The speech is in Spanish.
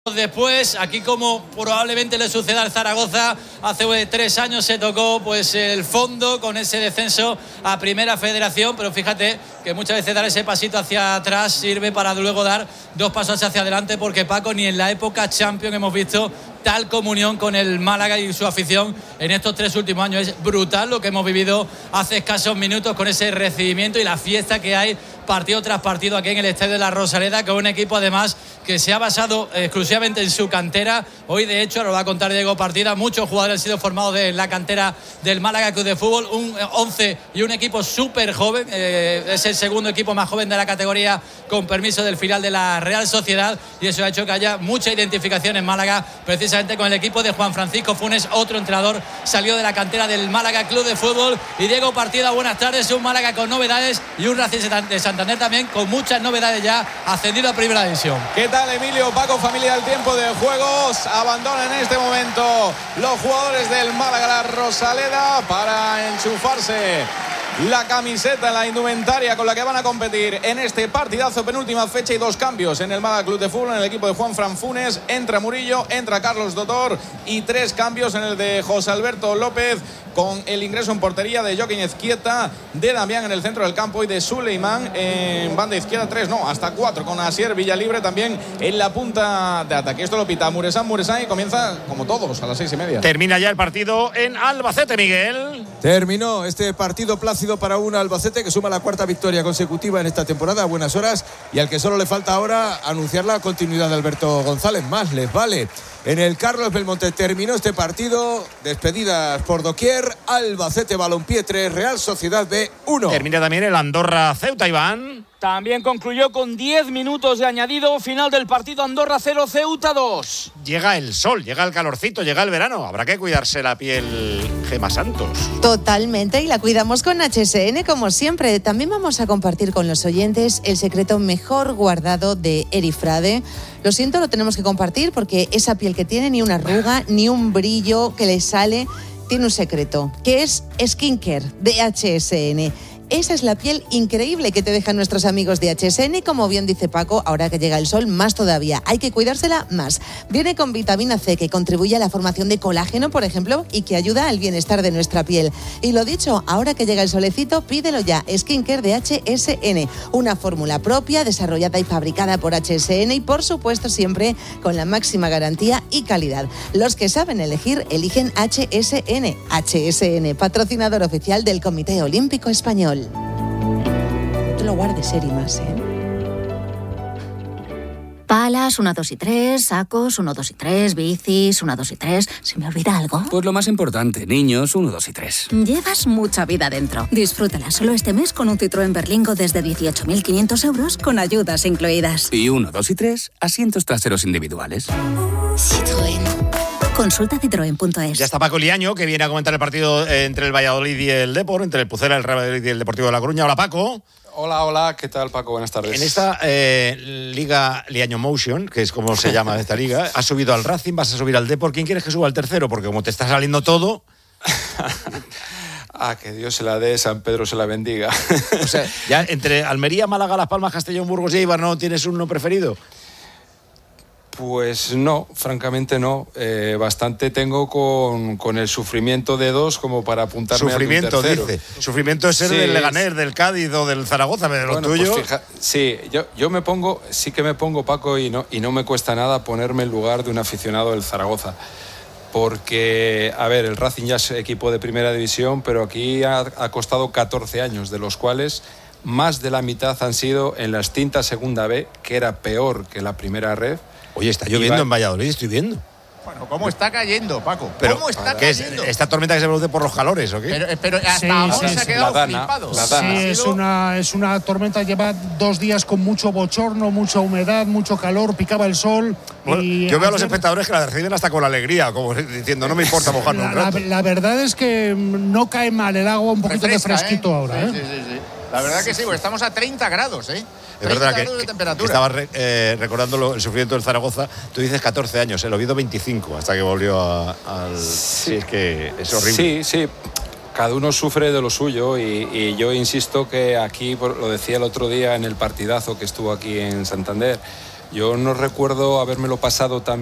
Después, aquí como probablemente le suceda al Zaragoza, hace 3 años se tocó pues el fondo con ese descenso a Primera Federación, pero fíjate que muchas veces dar ese pasito hacia atrás sirve para luego dar 2 pasos hacia adelante, porque Paco, ni en la época Champions hemos visto tal comunión con el Málaga y su afición en estos 3 últimos años. Es brutal lo que hemos vivido hace escasos minutos con ese recibimiento y la fiesta que hay partido tras partido aquí en el Estadio de la Rosaleda, con un equipo además que se ha basado exclusivamente en su cantera. Hoy, de hecho, lo va a contar Diego Partida, muchos jugadores han sido formados de la cantera del Málaga Club de Fútbol, un 11 y un equipo súper joven, es el segundo equipo más joven de la categoría con permiso del filial de la Real Sociedad, y eso ha hecho que haya mucha identificación en Málaga precisamente con el equipo de Juan Francisco Funes. Otro entrenador salió de la cantera del Málaga Club de Fútbol. Y Diego Partida, buenas tardes. Un Málaga con novedades y un Racing de Santander también con muchas novedades, ya ascendido a Primera División. ¿Qué tal, Emilio? Paco, familia del tiempo de juegos. Abandonan en este momento los jugadores del Málaga la Rosaleda para enchufarse la camiseta, la indumentaria con la que van a competir en este partidazo, penúltima fecha, y 2 cambios en el Málaga Club de Fútbol. En el equipo de Juan Fran Funes entra Murillo, entra Carlos Dotor, y 3 cambios en el de José Alberto López, con el ingreso en portería de Joaquín Ezquieta, de Damián en el centro del campo y de Suleimán en banda izquierda. 3, no, hasta 4 con Asier Villalibre también en la punta de ataque. Esto lo pita Muresán y comienza como todos a las 6:30. Termina ya el partido en Albacete, Miguel. Terminó este partido plácido para un Albacete que suma la 4ª victoria consecutiva en esta temporada a buenas horas, y al que solo le falta ahora anunciar la continuidad de Alberto González. Más les vale. En el Carlos Belmonte terminó este partido, despedidas por doquier. Albacete Balompié 3, Real Sociedad B 1. Termina también el Andorra Ceuta, Iván. También concluyó con 10 minutos de añadido. Final del partido, Andorra 0, Ceuta 2. Llega el sol, llega el calorcito, llega el verano. Habrá que cuidarse la piel, Gema Santos. Totalmente, y la cuidamos con HSN como siempre. También vamos a compartir con los oyentes el secreto mejor guardado de Erifrade. Lo siento, lo tenemos que compartir porque esa piel que tiene ni una arruga, ni un brillo que le sale, tiene un secreto, que es Skincare de HSN. Esa es la piel increíble que te dejan nuestros amigos de HSN, y como bien dice Paco, ahora que llega el sol, más todavía. Hay que cuidársela más. Viene con vitamina C, que contribuye a la formación de colágeno, por ejemplo, y que ayuda al bienestar de nuestra piel. Y lo dicho, ahora que llega el solecito, pídelo ya. Skincare de HSN, una fórmula propia, desarrollada y fabricada por HSN, y por supuesto siempre con la máxima garantía y calidad. Los que saben elegir, eligen HSN. HSN, patrocinador oficial del Comité Olímpico Español. No te lo guardes, Eri, más, ¿eh? Palas, 1, 2 y 3, sacos, 1, 2 y 3, bicis, 1, 2 y 3. ¿Se me olvida algo? Pues lo más importante, niños, 1, 2 y 3. Llevas mucha vida dentro. Disfrútala solo este mes con un Citroën Berlingo desde 18.500 euros con ayudas incluidas. Y 1, 2 y 3, asientos traseros individuales. Citroën. Consulta citroen.es. Ya está Paco Liaño, que viene a comentar el partido entre el Valladolid y el Depor, entre el Pucela, el Real Valladolid y el Deportivo de La Coruña. Hola, Paco. Hola, ¿qué tal, Paco? Buenas tardes. En esta Liga Liaño Motion, que es como se llama esta liga, has subido al Racing, vas a subir al Depor. ¿Quién quieres que suba al tercero? Porque como te está saliendo todo... Que Dios se la dé, San Pedro se la bendiga. O sea, ya entre Almería, Málaga, Las Palmas, Castellón, Burgos y Eibar, ¿no tienes uno preferido? Pues no, francamente no. Bastante tengo con el sufrimiento de 2 como para apuntarme al tercero. Dice. Sufrimiento es ser del Leganés, del Cádiz o del Zaragoza, pero lo tuyo... Pues sí, yo me pongo, Paco, y no me cuesta nada ponerme en lugar de un aficionado del Zaragoza. Porque, a ver, el Racing ya es equipo de Primera División, pero aquí ha costado 14 años, de los cuales más de la mitad han sido en la extinta Segunda B, que era peor que la Primera Ref. Oye, está lloviendo en Valladolid, estoy viendo. Bueno, ¿cómo está cayendo, Paco? Pero, ¿Cómo está ¿qué cayendo? es esta tormenta que se produce por los calores o qué? Pero hasta ahora se ha quedado flipado. Sí, es una tormenta, lleva 2 días con mucho bochorno, mucha humedad, mucho calor, picaba el sol. Bueno, y yo veo a los espectadores que la reciben hasta con alegría, como diciendo, no me importa mojarme un rato. La verdad es que no cae mal el agua, un poquito refresca, de fresquito ahora. Sí. La verdad que sí, porque estamos a 30 grados, ¿eh? Es verdad que estaba recordando el sufrimiento del Zaragoza. Tú dices 14 años, el Oviedo 25, hasta que volvió al... Sí, es que es horrible. Sí, cada uno sufre de lo suyo y yo insisto que aquí, lo decía el otro día en el partidazo que estuvo aquí en Santander, Yo no recuerdo habérmelo pasado tan